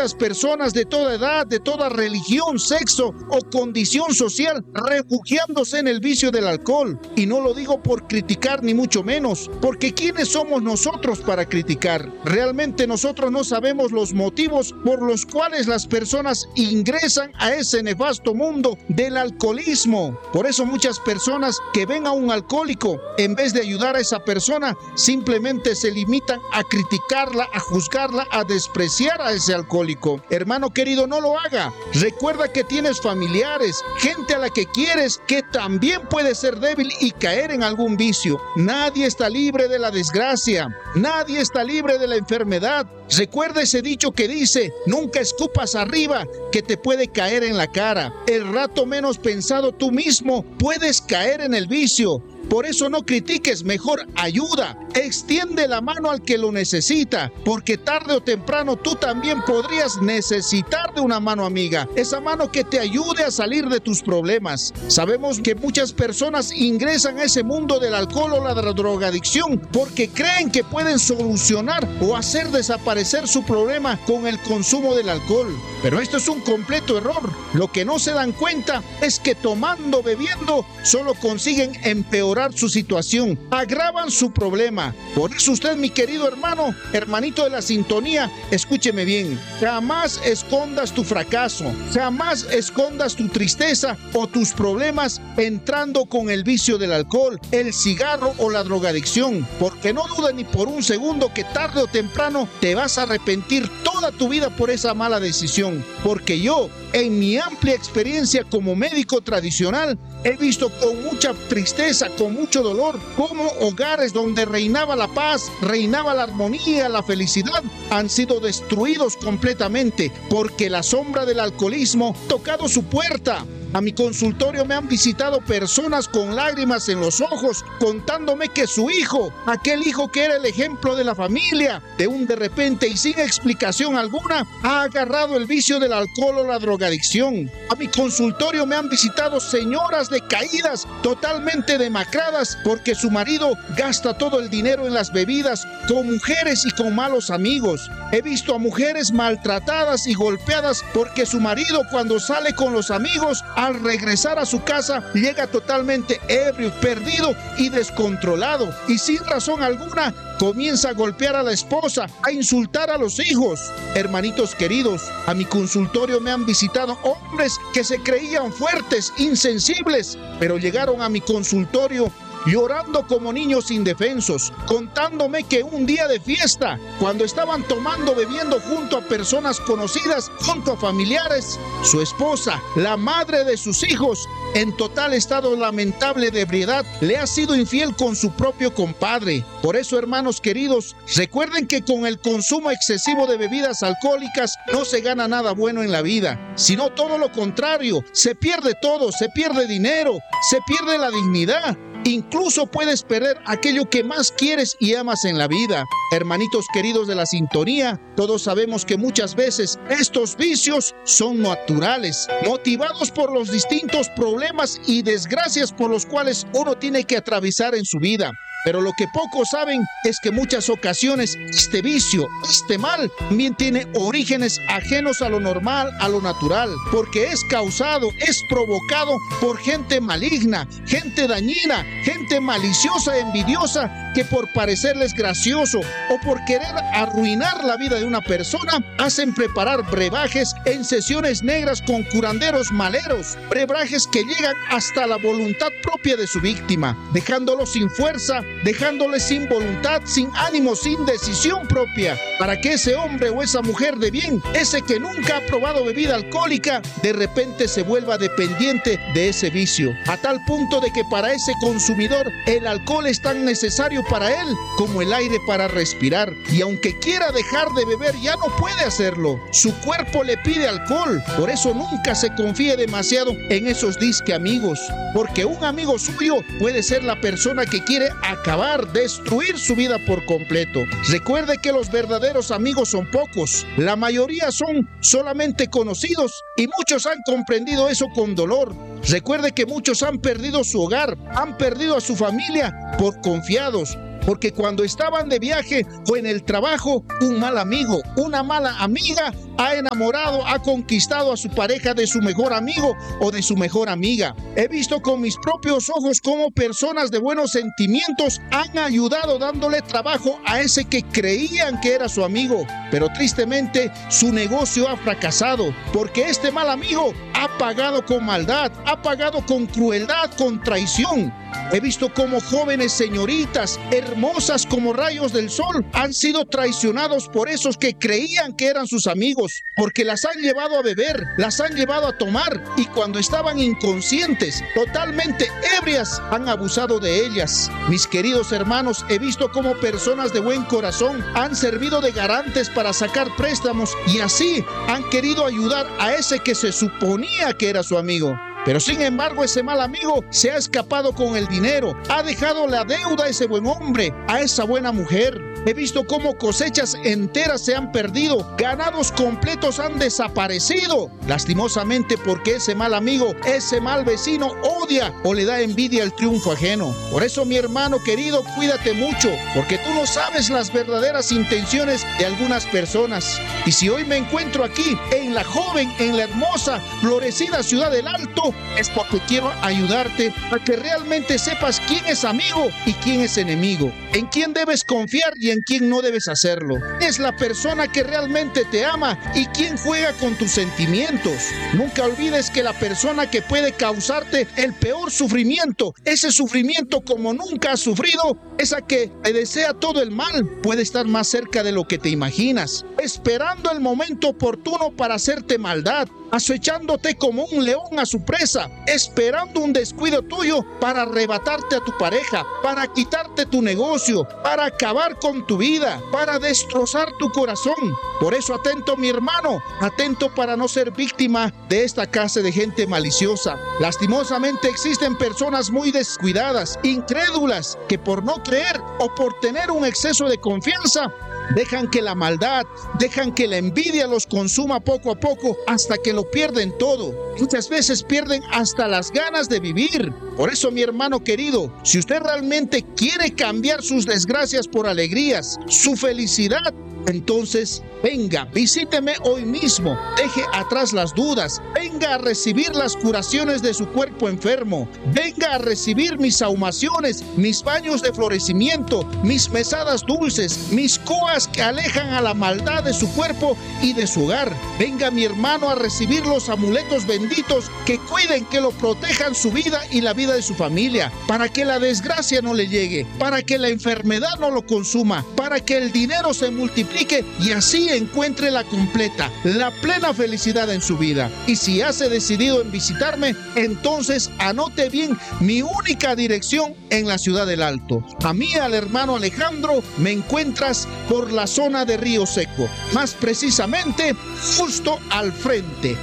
cuántas personas de toda edad, de toda religión, sexo o condición social refugiándose en el vicio del alcohol. Y no lo digo por criticar ni mucho menos, porque ¿quiénes somos nosotros para criticar? Realmente nosotros no sabemos los motivos por los cuales las personas ingresan a ese nefasto mundo del alcoholismo. Por eso muchas personas que ven a un alcohólico, en vez de ayudar a esa persona, simplemente se limitan a criticarla, a juzgarla, a despreciar a ese alcohólico. Hermano querido, no lo haga. Recuerda que tienes familiares, gente a la que quieres, que también puede ser débil y caer en algún vicio. Nadie está libre de la desgracia. Nadie está libre de la enfermedad. Recuerda ese dicho que dice: nunca escupas arriba, que te puede caer en la cara. El rato menos pensado tú mismo puedes caer en el vicio. Por eso no critiques, mejor ayuda. Extiende la mano al que lo necesita, porque tarde o temprano tú también podrías necesitar de una mano amiga, esa mano que te ayude a salir de tus problemas. Sabemos que muchas personas ingresan a ese mundo del alcohol o la drogadicción porque creen que pueden solucionar o hacer desaparecer su problema con el consumo del alcohol. Pero esto es un completo error. Lo que no se dan cuenta es que tomando, bebiendo, solo consiguen empeorar su situación, agravan su problema. Por eso usted, mi querido hermano, hermanito de la sintonía, escúcheme bien: jamás escondas tu fracaso, jamás escondas tu tristeza o tus problemas entrando con el vicio del alcohol, el cigarro o la drogadicción, porque no dudes ni por un segundo que tarde o temprano te vas a arrepentir toda tu vida por esa mala decisión. Porque yo, en mi amplia experiencia como médico tradicional, he visto con mucha tristeza, con mucho dolor, cómo hogares donde reinaba la paz, reinaba la armonía, la felicidad, han sido destruidos completamente porque la sombra del alcoholismo ha tocado su puerta. A mi consultorio me han visitado personas con lágrimas en los ojos, contándome que su hijo, aquel hijo que era el ejemplo de la familia, de repente y sin explicación alguna, ha agarrado el vicio del alcohol o la drogadicción. A mi consultorio me han visitado señoras decaídas, totalmente demacradas, porque su marido gasta todo el dinero en las bebidas, con mujeres y con malos amigos. He visto a mujeres maltratadas y golpeadas porque su marido, cuando sale con los amigos, al regresar a su casa llega totalmente ebrio, perdido y descontrolado, y sin razón alguna comienza a golpear a la esposa, a insultar a los hijos. Hermanitos queridos, a mi consultorio me han visitado hombres que se creían fuertes, insensibles, pero llegaron a mi consultorio llorando como niños indefensos, contándome que un día de fiesta, cuando estaban tomando, bebiendo junto a personas conocidas, junto a familiares, su esposa, la madre de sus hijos, en total estado lamentable de ebriedad, le ha sido infiel con su propio compadre. Por eso, hermanos queridos, recuerden que con el consumo excesivo de bebidas alcohólicas no se gana nada bueno en la vida, sino todo lo contrario, se pierde todo, se pierde dinero, se pierde la dignidad. Incluso puedes perder aquello que más quieres y amas en la vida. Hermanitos queridos de la sintonía, todos sabemos que muchas veces estos vicios son naturales, motivados por los distintos problemas y desgracias por los cuales uno tiene que atravesar en su vida. Pero lo que pocos saben es que muchas ocasiones este vicio, este mal, también tiene orígenes ajenos a lo normal, a lo natural, porque es causado, es provocado por gente maligna, gente dañina, gente maliciosa, envidiosa, que por parecerles gracioso o por querer arruinar la vida de una persona, hacen preparar brebajes en sesiones negras con curanderos maleros, brebajes que llegan hasta la voluntad propia de su víctima, dejándolo sin fuerza, dejándole sin voluntad, sin ánimo, sin decisión propia, para que ese hombre o esa mujer de bien, ese que nunca ha probado bebida alcohólica, de repente se vuelva dependiente de ese vicio, a tal punto de que para ese consumidor el alcohol es tan necesario para él como el aire para respirar, y aunque quiera dejar de beber ya no puede hacerlo, su cuerpo le pide alcohol. Por eso nunca se confíe demasiado en esos disque amigos, porque un amigo suyo puede ser la persona que quiere acabar, destruir su vida por completo. Recuerde que los verdaderos amigos son pocos, la mayoría son solamente conocidos y muchos han comprendido eso con dolor. Recuerde que muchos han perdido su hogar, han perdido a su familia por confiados, porque cuando estaban de viaje o en el trabajo, un mal amigo, una mala amiga ha enamorado, ha conquistado a su pareja de su mejor amigo o de su mejor amiga. He visto con mis propios ojos cómo personas de buenos sentimientos han ayudado dándole trabajo a ese que creían que era su amigo, pero tristemente su negocio ha fracasado porque este mal amigo ha pagado con maldad, ha pagado con crueldad, con traición. He visto cómo jóvenes señoritas, hermosas como rayos del sol, han sido traicionados por esos que creían que eran sus amigos, porque las han llevado a beber, las han llevado a tomar, y cuando estaban inconscientes, totalmente ebrias, han abusado de ellas. Mis queridos hermanos, he visto cómo personas de buen corazón han servido de garantes para sacar préstamos y así han querido ayudar a ese que se suponía que era su amigo. Pero sin embargo ese mal amigo se ha escapado con el dinero, ha dejado la deuda a ese buen hombre, a esa buena mujer. He visto cómo cosechas enteras se han perdido, ganados completos han desaparecido, lastimosamente porque ese mal amigo, ese mal vecino odia o le da envidia el triunfo ajeno. Por eso, mi hermano querido, cuídate mucho, porque tú no sabes las verdaderas intenciones de algunas personas. Y si hoy me encuentro aquí, en la joven, en la hermosa, florecida ciudad del Alto, es porque quiero ayudarte a que realmente sepas quién es amigo y quién es enemigo, en quién debes confiar y en quién no debes hacerlo. Es la persona que realmente te ama y quién juega con tus sentimientos. Nunca olvides que la persona que puede causarte el peor sufrimiento, ese sufrimiento como nunca has sufrido, esa que te desea todo el mal, puede estar más cerca de lo que te imaginas, esperando el momento oportuno para hacerte maldad, acechándote como un león a su presa, esperando un descuido tuyo para arrebatarte a tu pareja, para quitarte tu negocio, para acabar con tu vida, para destrozar tu corazón. Por eso atento, mi hermano, atento para no ser víctima de esta clase de gente maliciosa. Lastimosamente existen personas muy descuidadas, incrédulas, que por no creer o por tener un exceso de confianza, dejan que la maldad, dejan que la envidia los consuma poco a poco hasta que lo pierden todo. Muchas veces pierden hasta las ganas de vivir. Por eso, mi hermano querido, si usted realmente quiere cambiar sus desgracias por alegrías, su felicidad, entonces venga, visíteme hoy mismo, deje atrás las dudas, venga a recibir las curaciones de su cuerpo enfermo, venga a recibir mis ahumaciones, mis baños de florecimiento, mis mesadas dulces, mis coas que alejan a la maldad de su cuerpo y de su hogar. Venga, mi hermano, a recibir los amuletos benditos que cuiden, que lo protejan su vida y la vida de su familia, para que la desgracia no le llegue, para que la enfermedad no lo consuma, para que el dinero se multiplique y así encuentre la completa, la plena felicidad en su vida. Y si has decidido en visitarme, entonces anote bien mi única dirección en la ciudad del Alto. A mí, al hermano Alejandro, me encuentras por la zona de Río Seco, más precisamente justo al frente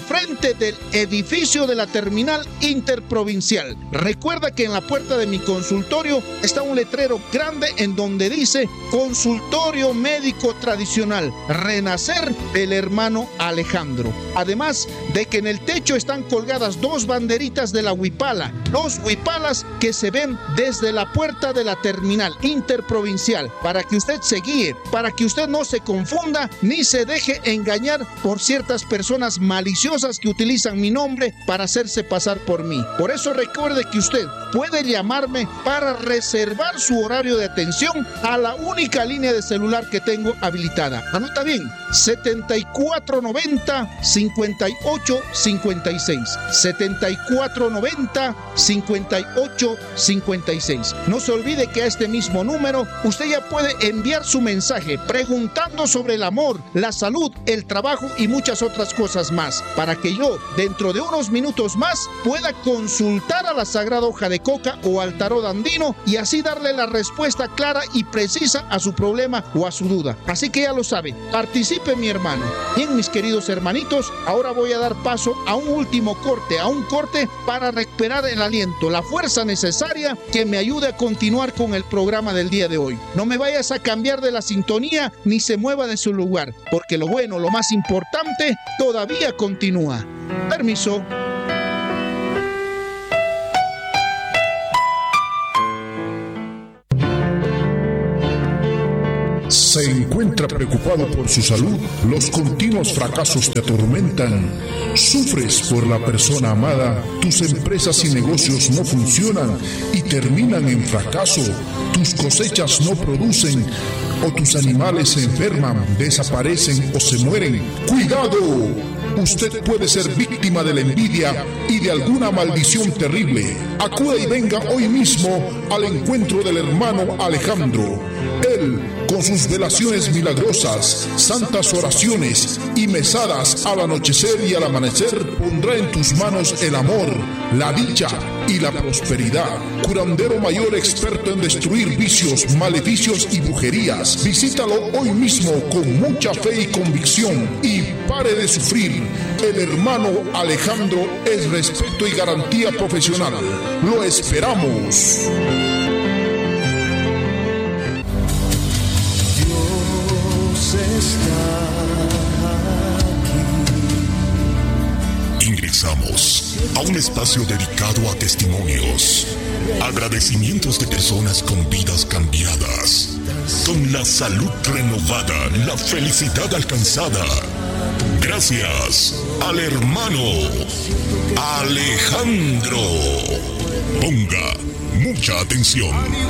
del edificio de la terminal interprovincial. Recuerda que en la puerta de mi consultorio está un letrero grande en donde dice Consultorio Médico Tradicional Renacer del hermano Alejandro. Además de que en el techo están colgadas dos banderitas de la Huipala, dos huipalas que se ven desde la puerta de la terminal interprovincial, para que usted se guíe, para que usted no se confunda ni se deje engañar por ciertas personas maliciosas que utilizan mi nombre para hacerse pasar por mí. Por eso recuerde que usted puede llamarme para reservar su horario de atención a la única línea de celular que tengo habilitada. Anota bien, 7490-5856. 7490-5856. No se olvide que a este mismo número usted ya puede enviar su mensaje preguntando sobre el amor, la salud, el trabajo y muchas otras cosas más, para que yo, dentro de unos minutos más, pueda consultar a la Sagrada Hoja de Coca o al tarot andino y así darle la respuesta clara y precisa a su problema o a su duda. Así que ya lo sabe, participe, mi hermano. Bien, mis queridos hermanitos, ahora voy a dar paso a un último corte, para recuperar el aliento, la fuerza necesaria que me ayude a continuar con el programa del día de hoy. No me vayas a cambiar de la sintonía ni se mueva de su lugar, porque lo bueno, lo más importante, todavía continúa. Permiso. Se encuentra encuentra preocupado por su salud, los continuos fracasos te atormentan, sufres por la persona amada, tus empresas y negocios no funcionan y terminan en fracaso, tus cosechas no producen o tus animales se enferman, desaparecen o se mueren. ¡Cuidado! Usted puede ser víctima de la envidia y de alguna maldición terrible. Acuda y venga hoy mismo al encuentro del hermano Alejandro. Él, con sus velaciones milagrosas, santas oraciones y mesadas al anochecer y al amanecer, pondrá en tus manos el amor, la dicha y la prosperidad. Curandero mayor experto en destruir vicios, maleficios y brujerías. Visítalo hoy mismo con mucha fe y convicción y pare de sufrir. El hermano Alejandro es respeto y garantía profesional. Lo esperamos. Ingresamos a un espacio dedicado a testimonios, agradecimientos de personas con vidas cambiadas, con la salud renovada, la felicidad alcanzada. Gracias al hermano Alejandro. Ponga mucha atención.